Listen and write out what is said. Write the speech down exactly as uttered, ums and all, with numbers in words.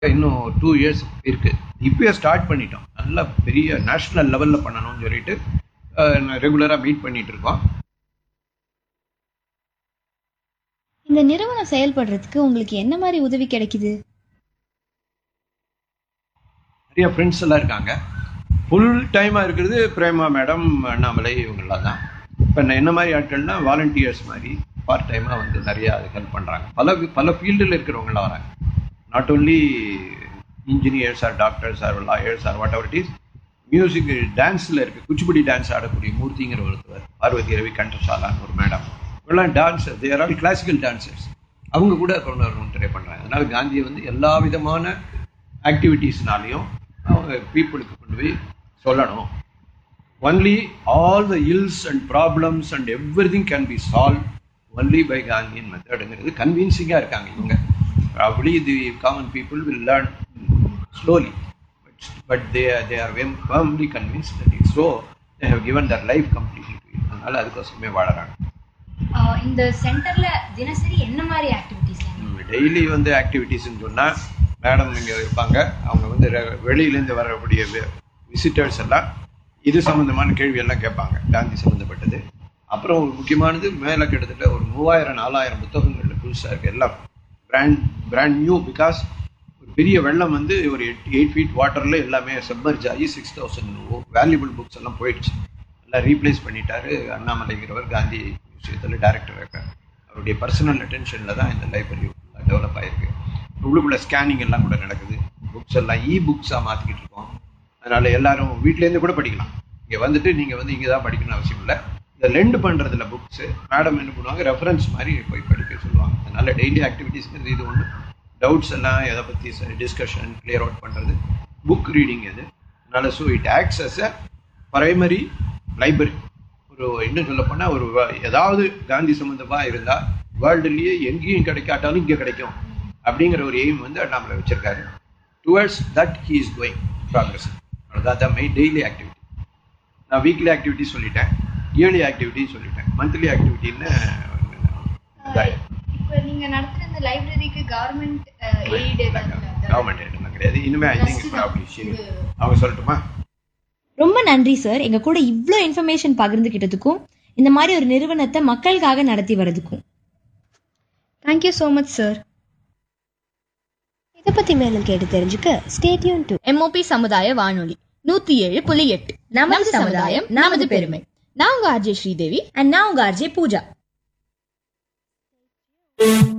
இன்னும் two years இருக்கு. இப்பயே ஸ்டார்ட் பண்ணிட்டோம். நல்லா பெரிய நேஷனல் லெவல்ல பண்ணணும்னு சொல்லிட்டு ரெகுலரா மீட் பண்ணிட்டு இருக்கோம். இந்த நிறுவனம் செயல்படுறதுக்கு உங்களுக்கு என்ன மாதிரி உதவி கிடைக்குது? நிறைய ஃப்ரெண்ட்ஸ் எல்லாம் இருக்காங்க. ஃபுல் டைமாக இருக்கிறது பிரேமா மேடம், அண்ணாமலை, இவங்கெல்லாம் தான். இப்போ என்ன மாதிரி ஆட்கள்னா வாலண்டியர்ஸ் மாதிரி பார்ட் டைமாக வந்து நிறையா ஹெல்ப் பண்ணுறாங்க. பல பல ஃபீல்டில் இருக்கிறவங்களாம் வராங்க. Not only engineers R doctors R lawyers R what ever it is. Music டான்ஸில் இருக்குது. குச்சிப்புடி டான்ஸ் ஆடக்கூடிய மூர்த்திங்கிற ஒருத்தர், பார்வதி ரவி கண்டசாலான்னு ஒரு மேடம், இவெல்லாம் dancer, they are all classical dancers. அவங்க கூட கொண்டு வரணும்னு ட்ரை பண்ணுறாங்க. அதனால் காந்தியை வந்து எல்லா விதமான ஆக்டிவிட்டீஸ்னாலையும் அவங்க பீப்புளுக்கு கொண்டு போய் சொல்லணும். Only all the இல்ஸ் and problems and every thing can be solve only by Gandhian மெத்தடுங்கிறது கன்வின்சிங்காக இருக்காங்க இவங்க. Probably the common people will learn slowly, but they they are வெம் firmly convinced that it so they have given Dhar life completely to it. அதனால அதுக்கோசமே வாழறாங்க. இந்த சென்டர்ல தினசரி என்ன மாதிரி activities? Daily வந்து ஆக்டிவிட்டீஸ்ன்னு சொன்னால் மேடம் இங்கே இருப்பாங்க. அவங்க வந்து வெளியிலேருந்து வரக்கூடிய விசிட்டர்ஸ் எல்லாம் இது சம்மந்தமான கேள்வியெல்லாம் கேட்பாங்க, காந்தி சம்மந்தப்பட்டது. அப்புறம் ஒரு முக்கியமானது, மேலே கிட்டத்தட்ட ஒரு மூவாயிரம் நாலாயிரம் புத்தகங்கள் புதுசாக இருக்குது. எல்லாம் பிராண்ட் பிராண்ட் நியூ. பிகாஸ் ஒரு பெரிய வெள்ளம் வந்து ஒரு எயிட் எயிட் ஃபீட் வாட்டரில் எல்லாமே சப்மர்ஜ் ஆகி சிக்ஸ் தௌசண்ட் வேல்யூபிள் புக்ஸ் எல்லாம் போயிடுச்சு. எல்லாம் ரீப்ளேஸ் பண்ணிட்டாரு அண்ணாமலைங்கிறவர். காந்தி மியூசியத்தில் டைரக்டர் இருக்கார். அவருடைய பர்சனல் அட்டென்ஷனில் தான் இந்த லைப்ரரி டெவலப் ஆகிருக்கு. உள்ளுக்குள்ள ஸ்கேனிங் எல்லாம் கூட நடக்குது. புக்ஸ் எல்லாம் இ புக்ஸாக மாற்றிக்கிட்டு இருக்கோம். அதனால் எல்லாரும் வீட்டிலேருந்து கூட படிக்கலாம். இங்கே வந்துட்டு நீங்கள் வந்து இங்கே தான் படிக்கணும்னு அவசியம் இல்லை. இதை லெண்ட் பண்ணுறதுல புக்ஸு மேடம் என்ன பண்ணுவாங்க, ரெஃபரன்ஸ் மாதிரி போய் படிக்க சொல்லுவாங்க. அதனால் டெய்லி ஆக்டிவிட்டீஸ்ங்கிறது இது ஒன்று. டவுட்ஸ் எல்லாம் எதை பற்றி டிஸ்கஷன் கிளியர் அவுட் பண்ணுறது, புக் ரீடிங் இது. அதனால் so it acts as a primary library. ஒரு இன்னும் சொல்ல போனால் ஒரு ஏதாவது காந்தி சம்மந்தமாக இருந்தால் வேர்ல்டுலேயே எங்கேயும் கிடைக்காட்டாலும் இங்கே கிடைக்கும் அப்படிங்கிற ஒரு எய்ம் வந்து அண்ணாமலை வச்சிருக்காரு. Towards that he is going progress. அதான் மெயின் டெய்லி ஆக்டிவிட்டி. நான் வீக்லி ஆக்டிவிட்டி சொல்லிட்டேன், இயர்லி ஆக்டிவிட்டி சொல்லிட்டேன், மந்த்லி ஆக்டிவிட்டின்னு. இப்போ நீங்க நடத்துற இந்த லைப்ரரிக்கு கவர்மெண்ட் எய்ட் கவர்மெண்ட் எய்ட்லாம் கிடையாது. இனிமே ஐ திங்க் அவங்க சொல்லட்டுமா? ரொம்ப நன்றி சார், எங்க கூட இவ்வளோ இன்ஃபர்மேஷன் பகிர்ந்துக்கிட்டதுக்கும் இந்த மாதிரி ஒரு நிறுவனத்தை மக்களுக்காக நடத்தி வர்றதுக்கும். Thank you so much sir. இதை பத்தி மேலும் கேட்டு தெரிஞ்சுக்க ஸ்டே டியூன் டு எம்ஓபி சமுதாய வானொலி நூத்தி ஏழு புள்ளி எட்டு. நமது சமுதாயம் நமது பெருமை. நான் உங்க ஆர்ஜே ஸ்ரீதேவி. அண்ட் நான் உங்க ஆர்ஜே பூஜா.